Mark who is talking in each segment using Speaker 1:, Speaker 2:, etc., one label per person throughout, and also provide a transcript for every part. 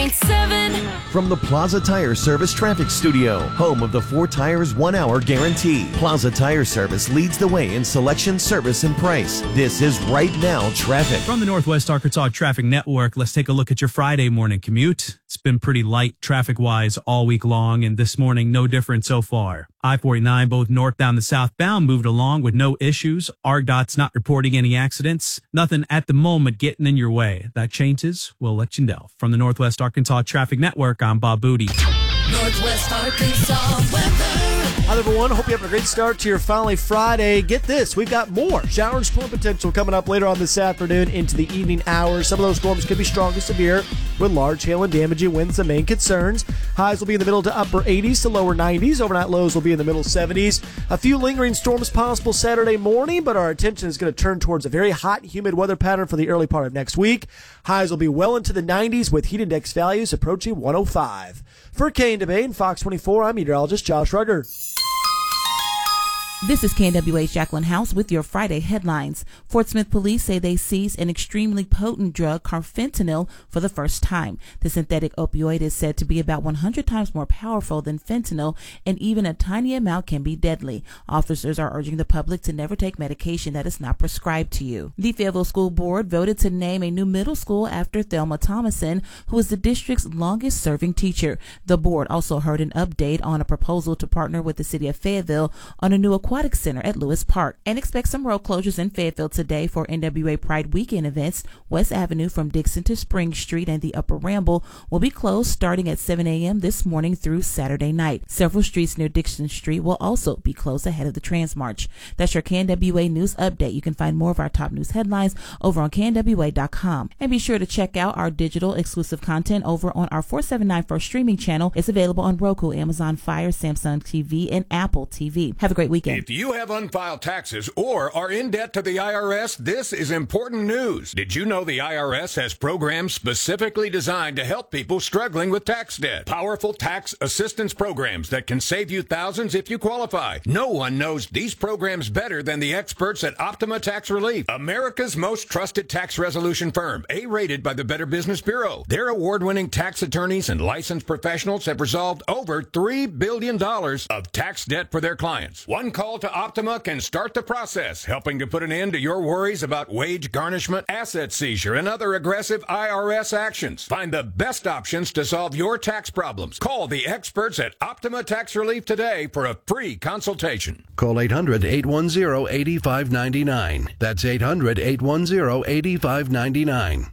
Speaker 1: 98.7.
Speaker 2: From the Plaza Tire Service Traffic Studio, home of the 4 Tires 1 Hour Guarantee. Plaza Tire Service leads the way in selection, service, and price. This is Right Now Traffic.
Speaker 3: From the Northwest Arkansas Traffic Network, let's take a look at your Friday morning commute. It's been pretty light traffic-wise all week long, and this morning, no different so far. I-49, both northbound and southbound, moved along with no issues. RDOT's not reporting any accidents. Nothing at the moment getting in your way. If that changes, we'll let you know. From the Northwest Arkansas Traffic Network, I'm Bob Booty.
Speaker 1: Northwest Arkansas weather.
Speaker 4: Hi, everyone. Hope you're having a great start to your finally Friday. Get this, we've got more shower and storm potential coming up later on this afternoon into the evening hours. Some of those storms could be strong to severe with large hail and damaging winds, the main concerns. Highs will be in the middle to upper 80s to lower 90s. Overnight lows will be in the middle 70s. A few lingering storms possible Saturday morning, but our attention is going to turn towards a very hot, humid weather pattern for the early part of next week. Highs will be well into the 90s with heat index values approaching 105. For KNWA and Fox 24, I'm meteorologist Josh Rugger.
Speaker 5: This is KNWA's Jacqueline House with your Friday headlines. Fort Smith police say they seized an extremely potent drug, carfentanil, for the first time. The synthetic opioid is said to be about 100 times more powerful than fentanyl, and even a tiny amount can be deadly. Officers are urging the public to never take medication that is not prescribed to you. The Fayetteville School Board voted to name a new middle school after Thelma Thomason, who is the district's longest-serving teacher. The board also heard an update on a proposal to partner with the city of Fayetteville on a new aquatic center at Lewis Park, and expect some road closures in Fayetteville today for NWA Pride Weekend events. West Avenue from Dixon to Spring Street and the Upper Ramble will be closed starting at 7 a.m. this morning through Saturday night. Several streets near Dixon Street will also be closed ahead of the Trans March. That's your KNWA News Update. You can find more of our top news headlines over on KNWA.com. And be sure to check out our digital exclusive content over on our 479 First streaming channel. It's available on Roku, Amazon Fire, Samsung TV, and Apple TV. Have a great weekend.
Speaker 6: If you have unfiled taxes or are in debt to the IRS, this is important news. Did you know the IRS has programs specifically designed to help people struggling with tax debt? Powerful tax assistance programs that can save you thousands if you qualify. No one knows these programs better than the experts at Optima Tax Relief, America's most trusted tax resolution firm, A-rated by the Better Business Bureau. Their award-winning tax attorneys and licensed professionals have resolved over $3 billion of tax debt for their clients. One call to Optima can start the process, helping to put an end to your worries about wage garnishment, asset seizure, and other aggressive IRS actions. Find the best options to solve your tax problems. Call the experts at Optima Tax Relief today for a free consultation.
Speaker 7: Call 800-810-8599. That's 800-810-8599.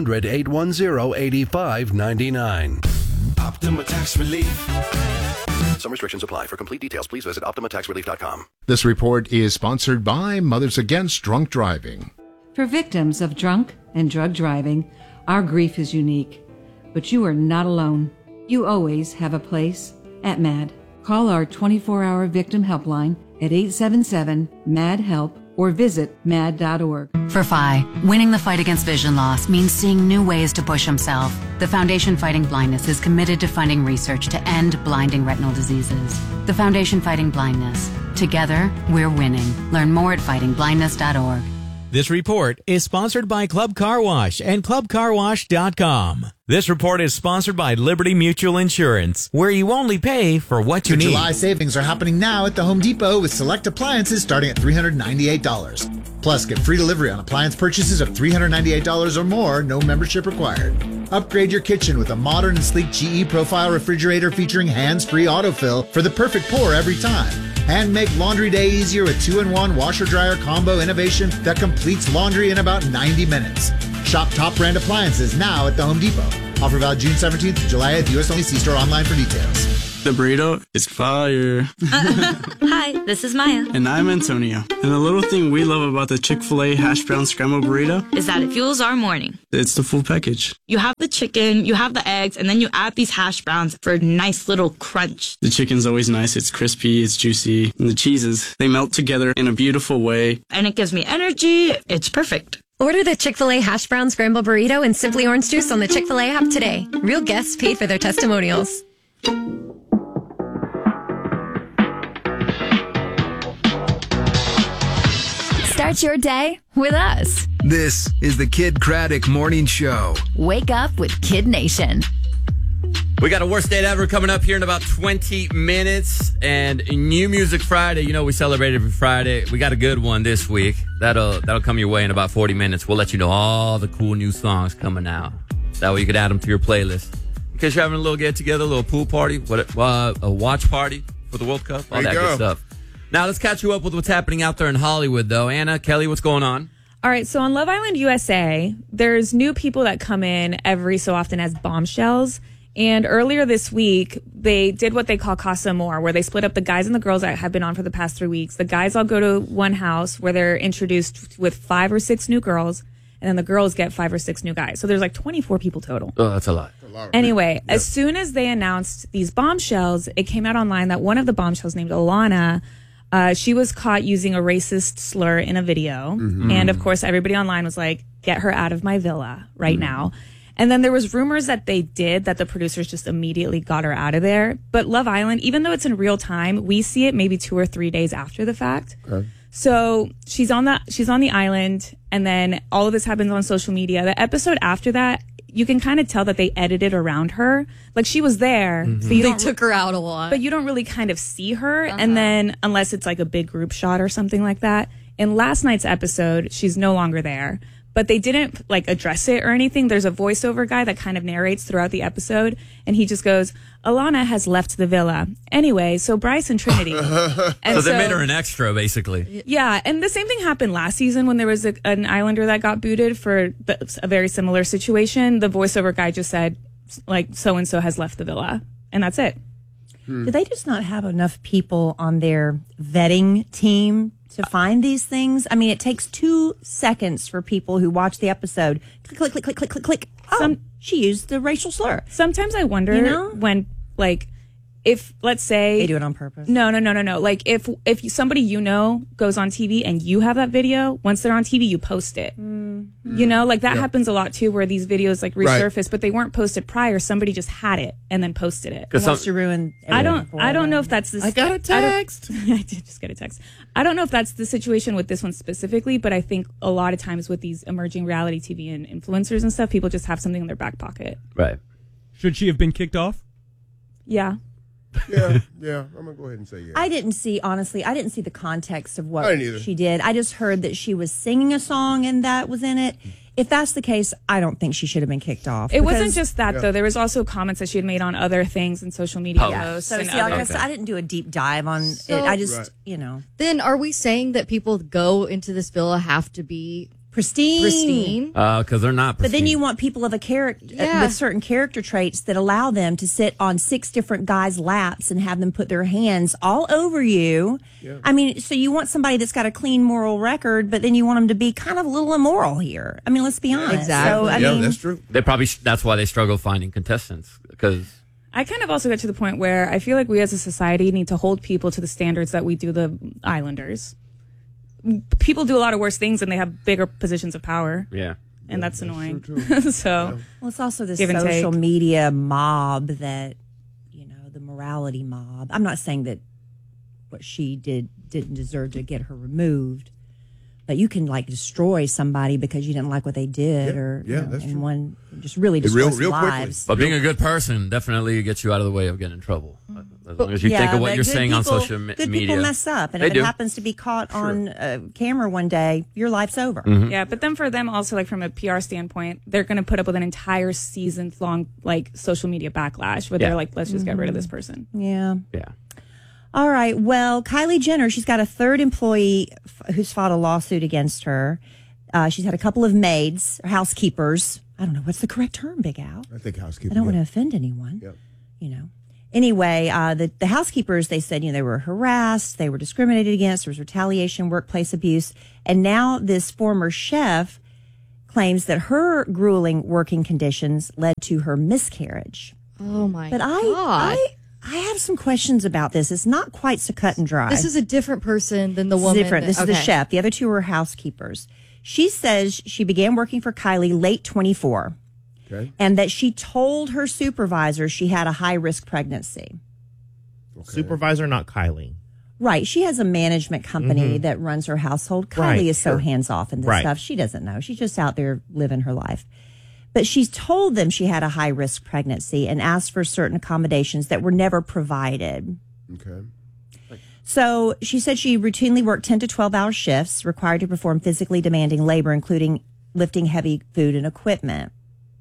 Speaker 7: 800-810-8599.
Speaker 8: Optima Tax Relief.
Speaker 7: Some restrictions apply. For complete details, please visit OptimaTaxRelief.com.
Speaker 9: This report is sponsored by Mothers Against Drunk Driving.
Speaker 10: For victims of drunk and drug driving, our grief is unique. But you are not alone. You always have a place at MAD. Call our 24-hour victim helpline at 877-MAD-HELP or visit mad.org.
Speaker 11: For Phi, winning the fight against vision loss means seeing new ways to push himself. The Foundation Fighting Blindness is committed to funding research to end blinding retinal diseases. The Foundation Fighting Blindness. Together, we're winning. Learn more at fightingblindness.org.
Speaker 12: This report is sponsored by Club Car Wash and ClubCarWash.com. This report is sponsored by Liberty Mutual Insurance, where you only pay for what you need.
Speaker 13: July savings are happening now at the Home Depot with select appliances starting at $398. Plus, get free delivery on appliance purchases of $398 or more, no membership required. Upgrade your kitchen with a modern and sleek GE Profile refrigerator featuring hands-free autofill for the perfect pour every time. And make laundry day easier with 2-in-1 washer-dryer combo innovation that completes laundry in about 90 minutes. Shop top brand appliances now at the Home Depot. Offer valid June 17th to July 8th. U.S. only. See store online for details.
Speaker 14: The burrito is fire.
Speaker 15: Hi, this is Maya.
Speaker 14: And I'm Antonio. And the little thing we love about the Chick-fil-A hash brown scrambled burrito
Speaker 15: is that it fuels our morning.
Speaker 14: It's the full package.
Speaker 15: You have the chicken, you have the eggs, and then you add these hash browns for a nice little crunch.
Speaker 14: The chicken's always nice. It's crispy, it's juicy. And the cheeses, they melt together in a beautiful way.
Speaker 15: And it gives me energy. It's perfect.
Speaker 16: Order the Chick-fil-A hash brown scrambled burrito and Simply Orange Juice on the Chick-fil-A app today. Real guests paid for their testimonials.
Speaker 17: Start your day with us.
Speaker 18: This is the Kid Craddock Morning Show.
Speaker 17: Wake up with Kid Nation.
Speaker 18: We got a worst date ever coming up here in about 20 minutes. And New Music Friday, you know we celebrate every Friday. We got a good one this week. That'll come your way in about 40 minutes. We'll let you know all the cool new songs coming out. That way you could add them to your playlist. In case you're having a little get-together, a little pool party, a watch party for the World Cup, all that good stuff. Now, let's catch you up with what's happening out there in Hollywood, though. Anna, Kelly, what's going on?
Speaker 19: All right, so on Love Island USA, there's new people that come in every so often as bombshells. And earlier this week, they did what they call Casa Amor, where they split up the guys and the girls that have been on for the past 3 weeks. The guys all go to one house where they're introduced with 5 or 6 new girls, and then the girls get 5 or 6 new guys. So there's like 24 people total.
Speaker 18: Oh, that's a lot.
Speaker 19: Anyway, as soon as they announced these bombshells, it came out online that one of the bombshells named Alana, she was caught using a racist slur in a video. Mm-hmm. And of course, everybody online was like, get her out of my villa right now. And then there was rumors that the producers just immediately got her out of there. But Love Island, even though it's in real time, we see it maybe 2 or 3 days after the fact. Okay. So she's on the island, and then all of this happens on social media. The episode after that, you can kind of tell that they edited around her. Like, she was there.
Speaker 20: Mm-hmm.
Speaker 19: But
Speaker 20: they took her out a lot.
Speaker 19: But you don't really kind of see her. And then, unless it's like a big group shot or something like that. In last night's episode, she's no longer there. But they didn't like address it or anything. There's a voiceover guy that kind of narrates throughout the episode, and he just goes, Alana has left the villa. Anyway, so Bryce and Trinity.
Speaker 18: So they made her an extra, basically.
Speaker 19: Yeah, and the same thing happened last season when there was an Islander that got booted for a very similar situation. The voiceover guy just said, like, so-and-so has left the villa, and that's it.
Speaker 20: Do they just not have enough people on their vetting team to find these things? I mean, it takes 2 seconds for people who watch the episode. Click, click, click, click, click, click. Oh, she used the racial slur.
Speaker 19: Sometimes I wonder when, like, if, let's say...
Speaker 20: They do it on purpose.
Speaker 19: No. Like, if somebody goes on TV and you have that video, once they're on TV, you post it. You know, like, that happens a lot, too, where these videos, like, resurface, but they weren't posted prior. Somebody just had it and then posted it.
Speaker 20: It wants to ruin everything.
Speaker 19: I don't know if that's the...
Speaker 20: I got a text.
Speaker 19: I did just get a text. I don't know if that's the situation with this one specifically, but I think a lot of times with these emerging reality TV and influencers and stuff, people just have something in their back pocket.
Speaker 18: Right.
Speaker 21: Should she have been kicked off?
Speaker 19: Yeah.
Speaker 22: Yeah, I'm going to go ahead and say yeah.
Speaker 20: I didn't see the context of what she did. I just heard that she was singing a song and that was in it. If that's the case, I don't think she should have been kicked off.
Speaker 19: It wasn't just that, though. There was also comments that she had made on other things and social media posts.
Speaker 20: So, I didn't do a deep dive on it. I just,
Speaker 23: Then are we saying that people go into this villa have to be
Speaker 20: pristine?
Speaker 18: Because they're not pristine.
Speaker 20: But then you want people of a character with certain character traits that allow them to sit on 6 different guys' laps and have them put their hands all over you. Yeah. I mean, so you want somebody that's got a clean moral record, but then you want them to be kind of a little immoral here. I mean, let's be honest.
Speaker 23: Exactly.
Speaker 20: So,
Speaker 22: that's true.
Speaker 18: That's why they struggle finding contestants, because...
Speaker 19: I kind of also get to the point where I feel like we as a society need to hold people to the standards that we do the Islanders. People do a lot of worse things and they have bigger positions of power.
Speaker 18: Yeah.
Speaker 19: And that's annoying.
Speaker 20: Well, it's also this social media mob that, the morality mob. I'm not saying that what she didn't deserve to get her removed, but you can destroy somebody because you didn't like what they did,
Speaker 22: that's true.
Speaker 20: One just really destroys lives.
Speaker 18: But being a good person definitely gets you out of the way of getting in trouble. As long as you think of what you're saying on social media.
Speaker 20: Good people mess up, and if it happens to be caught on camera one day, your life's over.
Speaker 18: Mm-hmm.
Speaker 19: Yeah, but then for them also, from a PR standpoint, they're going to put up with an entire season-long social media backlash where they're like, let's just get rid of this person.
Speaker 20: Yeah.
Speaker 18: Yeah.
Speaker 20: All right. Well, Kylie Jenner, she's got a third employee who's filed a lawsuit against her. She's had a couple of maids, or housekeepers. I don't know. What's the correct term, Big Al?
Speaker 22: I think housekeeper.
Speaker 20: I don't want to offend anyone.
Speaker 22: Yep.
Speaker 20: Anyway, the housekeepers, they said, they were harassed, they were discriminated against, there was retaliation, workplace abuse. And now this former chef claims that her grueling working conditions led to her miscarriage.
Speaker 23: Oh, my
Speaker 20: God. But I have some questions about this. It's not quite so cut and dry.
Speaker 23: This is a different person than the woman.
Speaker 20: Different. This is the chef. The other two were housekeepers. She says she began working for Kylie late 24. Okay. And that she told her supervisor she had a high-risk pregnancy.
Speaker 21: Okay. Supervisor, not Kylie.
Speaker 20: Right. She has a management company that runs her household. Kylie is so hands-off in this stuff. She doesn't know. She's just out there living her life. But she's told them she had a high-risk pregnancy and asked for certain accommodations that were never provided.
Speaker 22: Okay.
Speaker 20: So she said she routinely worked 10 to 12-hour shifts, required to perform physically demanding labor, including lifting heavy food and equipment.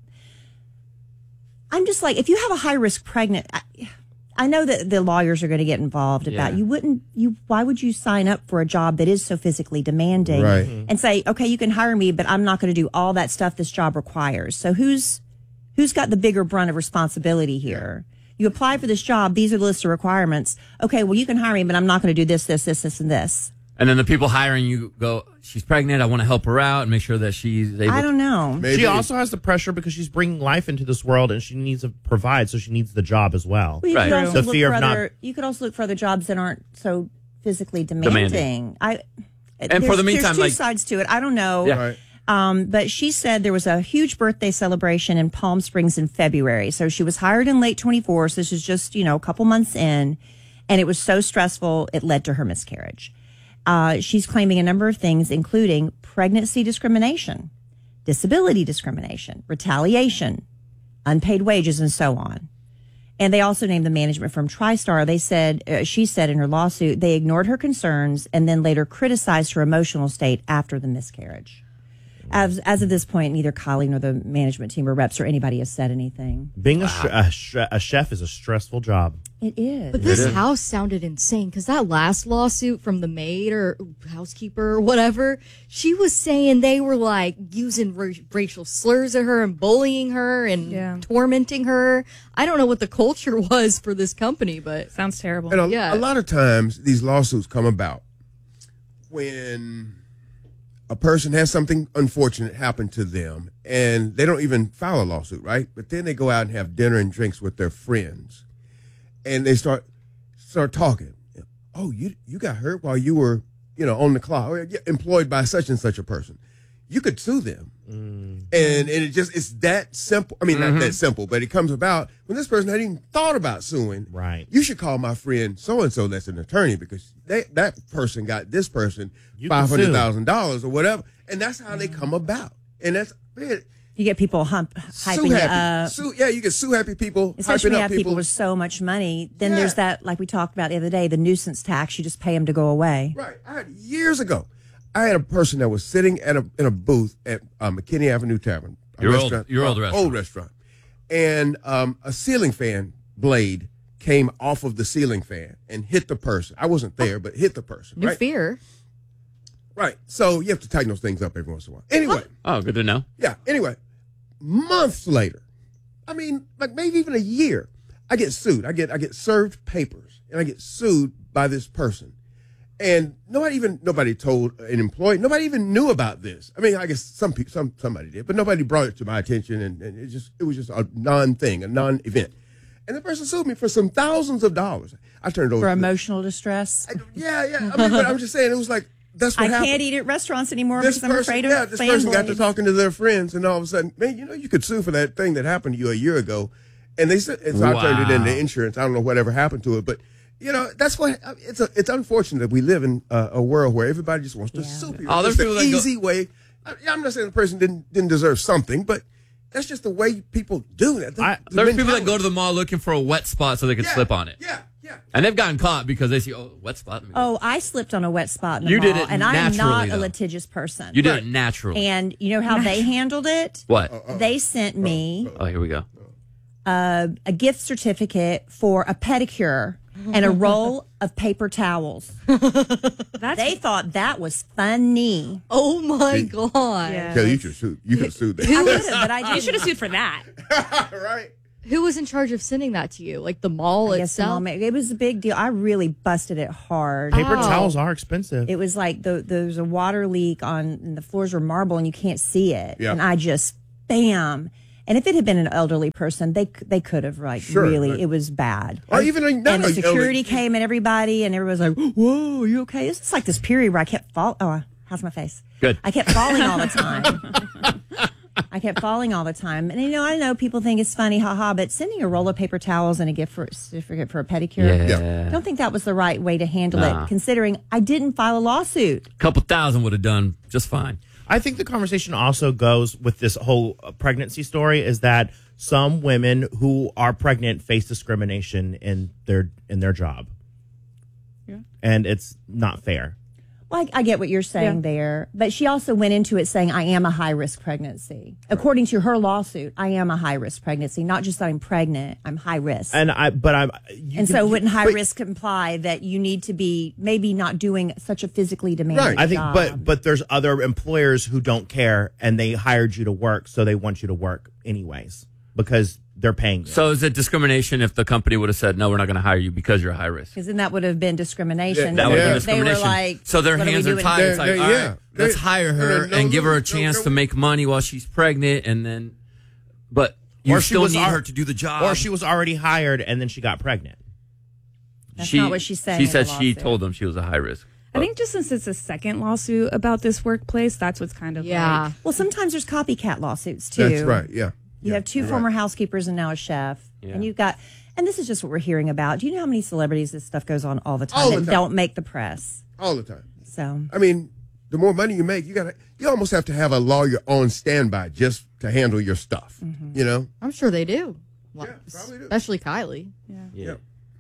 Speaker 20: I'm just like, if you have a high-risk pregnant, I know that the lawyers are going to get involved about why would you sign up for a job that is so physically demanding and say, okay, you can hire me, but I'm not going to do all that stuff this job requires. So who's got the bigger brunt of responsibility here? You apply for this job. These are the list of requirements. Okay, well, you can hire me, but I'm not going to do this, and this.
Speaker 18: And then the people hiring you go, she's pregnant. I want to help her out and make sure that she's able.
Speaker 20: I don't know.
Speaker 21: She also has the pressure because she's bringing life into this world and she needs to provide, so she needs the job as well.
Speaker 20: You could also you could also look for other jobs that aren't so physically demanding.
Speaker 18: And for the meantime,
Speaker 20: there's two sides to it. I don't know.
Speaker 18: Yeah.
Speaker 20: But she said there was a huge birthday celebration in Palm Springs in February. So she was hired in late 24. So this is just, a couple months in. And it was so stressful, it led to her miscarriage. She's claiming a number of things, including pregnancy discrimination, disability discrimination, retaliation, unpaid wages, and so on. And they also named the management firm TriStar. They said, she said in her lawsuit, they ignored her concerns and then later criticized her emotional state after the miscarriage. As of this point, neither Kylie nor the management team or reps or anybody has said anything.
Speaker 21: Being a chef is a stressful job.
Speaker 20: It is.
Speaker 23: But this house sounded insane because that last lawsuit from the maid or housekeeper or whatever, she was saying they were like using racial slurs at her and bullying her and tormenting her. I don't know what the culture was for this company, but
Speaker 19: sounds terrible.
Speaker 22: And a lot of times these lawsuits come about when a person has something unfortunate happen to them and they don't even file a lawsuit, right? But then they go out and have dinner and drinks with their friends and they start talking. Oh, you got hurt while you were, on the clock or employed by such and such a person. You could sue them. And it's that simple. I mean, not that simple, but it comes about when this person hadn't even thought about suing.
Speaker 21: Right.
Speaker 22: You should call my friend so-and-so that's an attorney because that person got this person $500,000 or whatever. And that's how they come about. And that's, man,
Speaker 20: you get people hyping
Speaker 22: up. You get sue-happy people,
Speaker 20: especially
Speaker 22: hyping
Speaker 20: when you
Speaker 22: up
Speaker 20: have people with so much money. Then there's that, like we talked about the other day, the nuisance tax. You just pay them to go away.
Speaker 22: Right. I had years ago. I had a person that was sitting in a booth at McKinney Avenue Tavern.
Speaker 18: Your old restaurant.
Speaker 22: Old restaurant. And a ceiling fan blade came off of the ceiling fan and hit the person. I wasn't there, but hit the person.
Speaker 23: New fear.
Speaker 22: Right. So you have to tighten those things up every once in a while. Anyway.
Speaker 18: Oh, good to know.
Speaker 22: Yeah. Anyway, months later, I mean, like maybe even a year, I get sued. I get served papers and I get sued by this person. And nobody told an employee. Nobody even knew about this. I mean, I guess somebody did, but nobody brought it to my attention, and it was just a non-thing, a non-event. And the person sued me for some thousands of dollars. I turned it over
Speaker 20: for emotional distress.
Speaker 22: Yeah. I mean, but I'm just saying, it was like that's what happened.
Speaker 20: I can't eat at restaurants anymore because I'm afraid of
Speaker 22: this person got to talking to their friends, and all of a sudden, man, you could sue for that thing that happened to you a year ago. And they said, and so I turned it into insurance. I don't know whatever happened to it, but. That's what it's unfortunate that we live in a world where everybody just wants to sue people.
Speaker 18: Oh, there's
Speaker 22: it's
Speaker 18: people
Speaker 22: the easy way. I'm not saying the person didn't deserve something, but that's just the way people do that.
Speaker 18: There's people that go to the mall looking for a wet spot so they can slip on it.
Speaker 22: Yeah.
Speaker 18: And they've gotten caught because they see, wet spot.
Speaker 20: Oh, I slipped on a wet spot in the
Speaker 18: mall.
Speaker 20: You
Speaker 18: did it
Speaker 20: and
Speaker 18: naturally,
Speaker 20: I'm not a litigious person.
Speaker 18: You did it naturally.
Speaker 20: And you know how they handled it?
Speaker 18: What?
Speaker 20: They sent me
Speaker 18: here we go.
Speaker 20: A gift certificate for a pedicure and a roll of paper towels. They thought that was funny.
Speaker 23: Oh my God.
Speaker 22: Yeah, you could have sued that.
Speaker 20: I could have, but I didn't.
Speaker 19: You should have sued for that.
Speaker 22: Right.
Speaker 23: Who was in charge of sending that to you? Like the mall itself?
Speaker 20: It was a big deal. I really busted it hard.
Speaker 21: Paper towels are expensive.
Speaker 20: It was like there's a water leak and the floors were marble and you can't see it.
Speaker 22: Yeah.
Speaker 20: And I just, bam. And if it had been an elderly person, they could have really, it was bad.
Speaker 22: Or even
Speaker 20: and the security came and everybody was like, whoa, are you okay? It's just like this period where I kept falling. Oh, how's my face?
Speaker 18: Good.
Speaker 20: I kept falling all the time. And I know people think it's funny, haha, but sending a roll of paper towels and a gift certificate for a pedicure, I don't think that was the right way to handle it, considering I didn't file a lawsuit.
Speaker 18: A couple thousand would have done just fine.
Speaker 21: I think the conversation also goes with this whole pregnancy story is that some women who are pregnant face discrimination in their job. Yeah. And it's not fair.
Speaker 20: Well, I get what you're saying there, but she also went into it saying, I am a high-risk pregnancy. According to her lawsuit, I am a high-risk pregnancy. Not just that I'm pregnant, I'm high-risk.
Speaker 21: So
Speaker 20: wouldn't high-risk imply that you need to be maybe not doing such a physically demanding
Speaker 21: I think,
Speaker 20: job?
Speaker 21: but there's other employers who don't care, and they hired you to work, so they want you to work anyways because they're paying you.
Speaker 18: So is it discrimination if the company would have said, no, we're not going to hire you because you're high risk?
Speaker 20: Because then that would have been discrimination.
Speaker 18: That would have been discrimination.
Speaker 20: They were like,
Speaker 18: so their hands are tied. It's like, all right, let's hire her and give her a chance to make money while she's pregnant, and then, but you still need her to do the job.
Speaker 21: Or she was already hired and then she got pregnant.
Speaker 20: That's not what she's saying.
Speaker 18: She said she told them she was a high risk.
Speaker 19: I think just since it's a second lawsuit about this workplace, that's what's kind of like.
Speaker 20: Well, sometimes there's copycat lawsuits too.
Speaker 22: That's right. Yeah.
Speaker 20: You have two former housekeepers and now a chef.
Speaker 22: Yeah.
Speaker 20: And you've got, and this is just what we're hearing about. Do you know how many celebrities this stuff goes on all the time that don't make the press?
Speaker 22: All the time.
Speaker 20: So,
Speaker 22: I mean, the more money you make, you almost have to have a lawyer on standby just to handle your stuff. You know?
Speaker 23: I'm sure they do.
Speaker 22: Yeah, probably do.
Speaker 23: Especially Kylie.
Speaker 18: Yeah.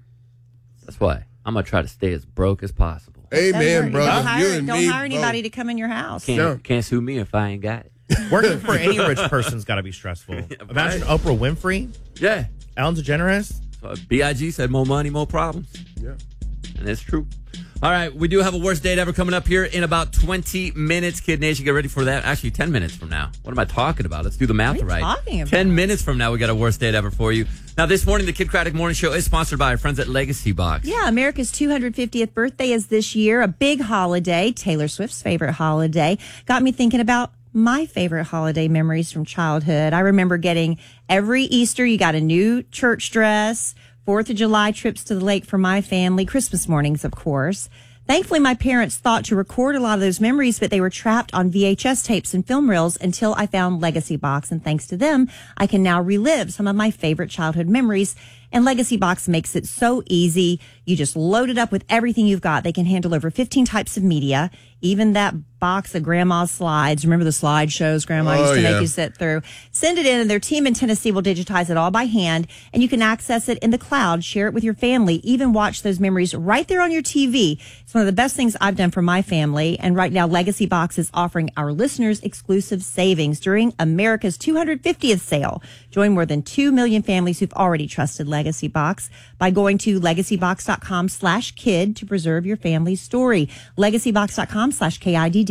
Speaker 18: That's why I'm going to try to stay as broke as possible.
Speaker 22: Amen, brother.
Speaker 20: Don't hire anybody to come in your house.
Speaker 18: Can't sue me if I ain't got it.
Speaker 21: Working for any rich person's got to be stressful. Imagine Oprah Winfrey.
Speaker 18: Yeah.
Speaker 21: Ellen DeGeneres.
Speaker 18: B.I.G. said more money, more problems.
Speaker 22: Yeah.
Speaker 18: And it's true. All right, we do have a worst date ever coming up here in about 20 minutes. Kid Nation, get ready for that. Actually, 10 minutes from now. What am I talking about? Let's do the math right.
Speaker 20: Talking about?
Speaker 18: 10 minutes from now, we got a worst date ever for you. Now, this morning, the Kid Craddock Morning Show is sponsored by our friends at Legacy Box.
Speaker 20: Yeah, America's 250th birthday is this year, a big holiday. Taylor Swift's favorite holiday. Got me thinking about my favorite holiday memories from childhood. I remember getting every Easter, you got a new church dress, 4th of July trips to the lake for my family, Christmas mornings, of course. Thankfully, my parents thought to record a lot of those memories, but they were trapped on VHS tapes and film reels until I found Legacy Box. And thanks to them, I can now relive some of my favorite childhood memories. And Legacy Box makes it so easy. You just load it up with everything you've got. They can handle over 15 types of media, even that box of grandma's slides. Remember the slideshows grandma used to make you sit through? Send it in, and their team in Tennessee will digitize it all by hand, and you can access it in the cloud, share it with your family, even watch those memories right there on your TV. It's one of the best things I've done for my family, and right now Legacy Box is offering our listeners exclusive savings during America's 250th sale. Join more than 2 million families who've already trusted Legacy Box by going to legacybox.com/kid to preserve your family's story. Legacybox.com/KIDD.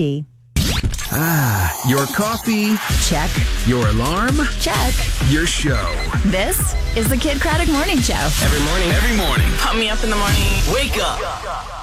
Speaker 8: Your coffee?
Speaker 17: Check.
Speaker 8: Your alarm?
Speaker 17: Check.
Speaker 8: Your show.
Speaker 17: This is the Kid Craddock Morning Show.
Speaker 8: Every morning.
Speaker 1: Pump me up in the morning.
Speaker 8: Wake up.